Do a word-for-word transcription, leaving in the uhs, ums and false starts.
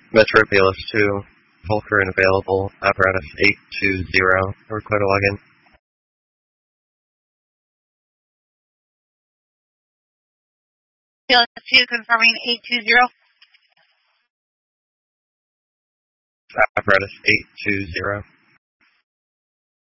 Metro P L S two, full current available, apparatus eight two zero, request to log in. P L S two confirming eight two zero. Apparatus eight two zero.